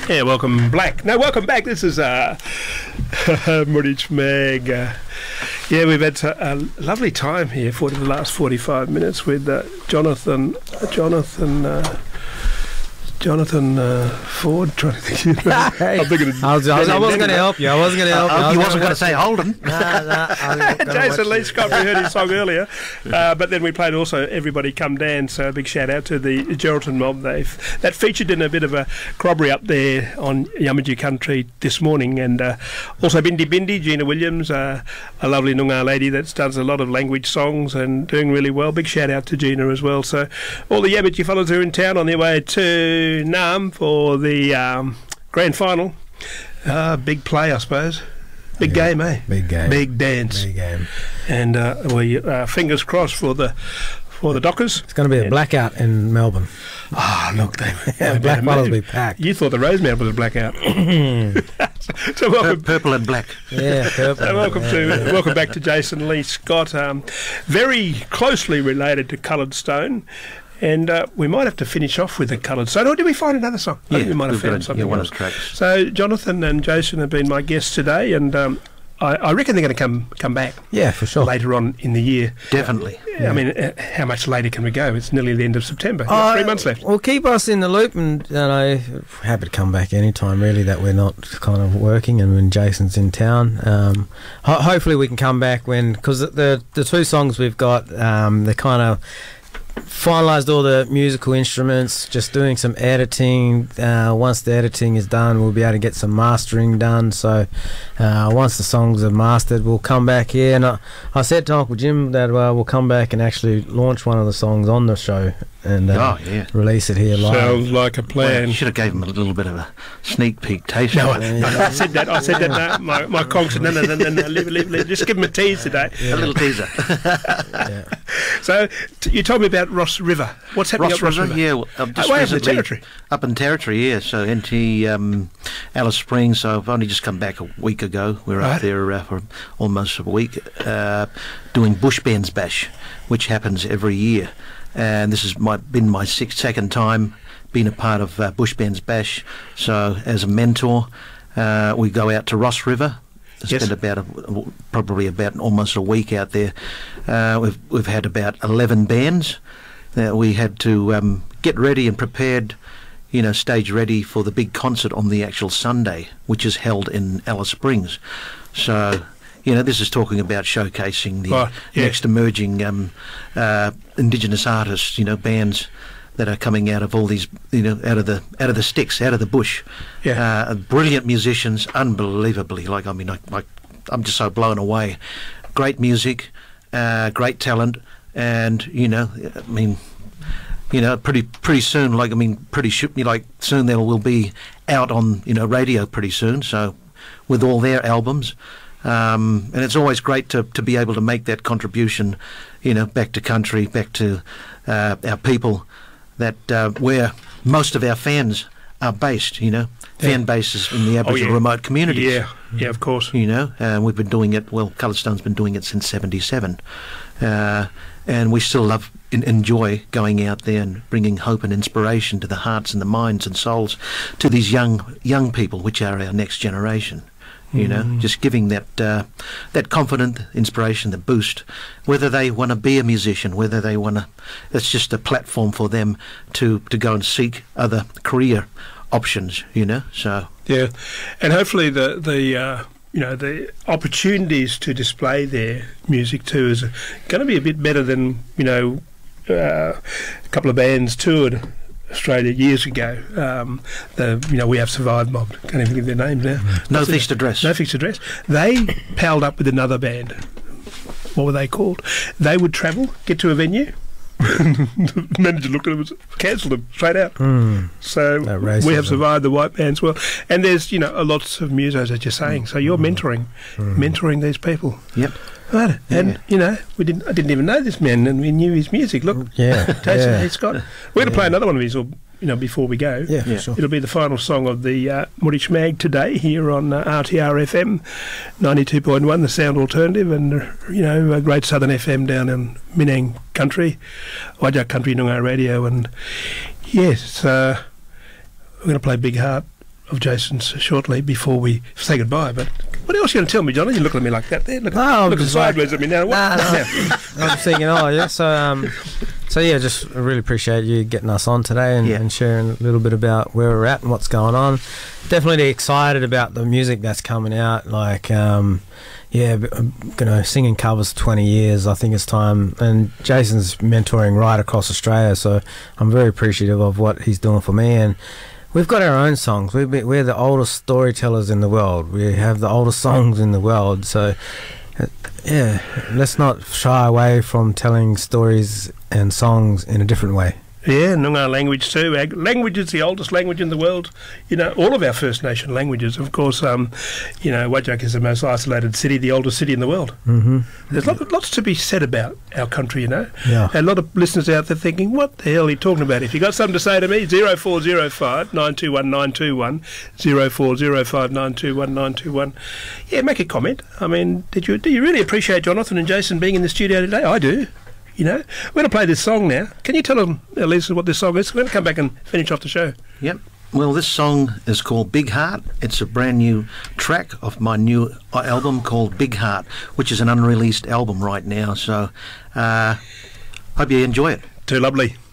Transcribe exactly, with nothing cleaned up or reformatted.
Yeah, welcome Black. No, welcome back. This is uh, Murich Mag. Uh, yeah, we've had a, a lovely time here for the last forty-five minutes with uh, Jonathan, Jonathan, uh, Jonathan uh, Ford. Trying to think. Hey, I'm thinking of, I, was, I, was, I wasn't going to help you. I wasn't going to help uh, you. I was wasn't going to say Holden. Nah, nah, Jason Lee Scott, we heard his song earlier, uh, but then we played also Everybody Come Dance. So a big shout out to the Geraldton mob. They've that featured in a bit of a corroboree up there on Yamatji Country this morning, and uh, also Bindi Bindi, Gina Williams, uh, a lovely Noongar lady that does a lot of language songs and doing really well. Big shout out to Gina as well. So all the Yamatji fellas are in town on their way to Naarm for the um, grand final. Uh, big play, I suppose. Big yeah, game, eh? Big game. Big dance. Big game. And uh, we uh, fingers crossed for the for the Dockers. It's going to be a blackout in Melbourne. Ah, oh, look, they yeah, black bottles will be packed. You thought the Rosemount was a blackout. So welcome, Pur purple and black. Yeah, purple. So welcome yeah. to welcome back to Jason Lee Scott. Um, very closely related to Coloured Stone. And uh, we might have to finish off with a Coloured Stone. Or did we find another song? Yeah, I think we might have found got, something yeah, one else. of the tracks. So Jonathan and Jason have been my guests today, and um, I, I reckon they're going to come come back. Yeah, for sure. Later on in the year. Definitely. Yeah. I mean, uh, how much later can we go? It's nearly the end of September. Uh, Three months left. Well, keep us in the loop, and you know, happy to come back anytime. Really, that we're not kind of working, and when Jason's in town, um, ho hopefully we can come back when because the the two songs we've got, um, they're kind of finalised all the musical instruments, just doing some editing. Uh, once the editing is done, we'll be able to get some mastering done. So uh, once the songs are mastered, we'll come back here. And I, I said to Uncle Jim that uh, we'll come back and actually launch one of the songs on the show and uh, oh, yeah. release it here live. Sounds like a plan. Well, you should have gave him a little bit of a sneak peek taste. No, of I, it. I said that. I said that. No, my my conch said no, no, no, no, no, leave it, leave it, leave it. Just give him a tease today. Yeah. A little teaser. Yeah. So t you told me about Ross River. What's happening Ross up Ross River? River? Yeah, well, I've just Oh, way up in the recently- territory. Up in Territory, yeah. So into um, Alice Springs. So I've only just come back a week ago. We were Right. up there uh, for almost a week uh, doing Bush Bands Bash, which happens every year. And this has my, been my sixth, second time being a part of uh, Bush Bands Bash. So as a mentor, uh, we go out to Ross River. Yes. Spent about a, probably about almost a week out there. Uh, we've we've had about eleven bands that we had to um, get ready and prepared, you know, stage ready for the big concert on the actual Sunday, which is held in Alice Springs. So, you know, this is talking about showcasing the Oh, yeah. next emerging um, uh, Indigenous artists, you know, bands that are coming out of all these, you know, out of the out of the sticks, out of the bush. Yeah. Uh, brilliant musicians, unbelievably. Like, I mean, I, I, I'm just so blown away. Great music, uh, great talent, and you know, I mean, you know, pretty pretty soon. Like, I mean, pretty sh like soon they will be out on, you know, radio pretty soon. So, with all their albums. Um, and it's always great to, to be able to make that contribution, you know, back to country, back to uh, our people, that uh, where most of our fans are based, you know, Yeah. fan bases in the Aboriginal yeah. remote communities. Yeah, yeah, of course. You know, uh, we've been doing it, well, Coloured Stone's been doing it since seventy-seven. Uh, and we still love and enjoy going out there and bringing hope and inspiration to the hearts and the minds and souls to these young young people, which are our next generation. You know, Mm. just giving that uh, that confident inspiration, the boost, whether they want to be a musician, whether they want to, it's just a platform for them to, to go and seek other career options, you know, so. Yeah, and hopefully the the uh, you know the opportunities to display their music too is going to be a bit better than, you know, uh, a couple of bands toured Australia years ago. Um, the you know we have Survived Mob. Can't even give their names now. No What's Fixed it? Address. No Fixed Address. They palled up with another band. What were they called? They would travel, get to a venue. The manager looked at them and cancelled them straight out. Mm. So That we have racism. survived the white man's well, and there's you know a lots of musos as you're saying. So you're mentoring, Mm. mentoring these people. Yep. Right. And Yeah. you know we didn't. I didn't even know this man, and we knew his music. Look, Yeah, Jason yeah. Lee Scott. We're going to play another one of his, or you know, before we go. Yeah, for Yeah. sure. It'll be the final song of the uh, Murich Mag today here on uh, R T R F M ninety-two point one, the Sound Alternative, and uh, you know, a great Southern F M down in Minang Country, Wajak Country Noongar Radio, and yes, uh, we're going to play Big Heart of Jason's shortly before we say goodbye. But what else are you going to tell me, Johnny? You're looking at me like that there. Look, No, I'm looking just sideways like- at me now. What? Nah, nah. now? I'm thinking, oh yeah. So, um, so yeah, just really appreciate you getting us on today and, Yeah. and sharing a little bit about where we're at and what's going on. Definitely excited about the music that's coming out. Like, um, yeah, b- I'm gonna singing covers for twenty years. I think it's time. And Jason's mentoring right across Australia, so I'm very appreciative of what he's doing for me. And we've got our own songs. We've been, we're the oldest storytellers in the world. We have the oldest songs in the world. So, uh, yeah, let's not shy away from telling stories and songs in a different way. Yeah, Noongar language too. Our language is the oldest language in the world. You know, all of our First Nation languages. Of course, um, you know, Whadjuk is the most isolated city, the oldest city in the world. Mm-hmm. There's lot, lots to be said about our country, you know. Yeah. A lot of listeners out there thinking, what the hell are you talking about? If you got something to say to me, zero four zero five nine two one nine two one, zero four zero five nine two one nine two one. Yeah, make a comment. I mean, did you do you really appreciate Jonathan and Jason being in the studio today? I do. You know, we're going to play this song now. Can you tell them, uh, Lisa, what this song is? We're going to come back and finish off the show. Yep. Well, this song is called Big Heart. It's a brand new track of my new album called Big Heart, which is an unreleased album right now. So, uh, hope you enjoy it. Too lovely.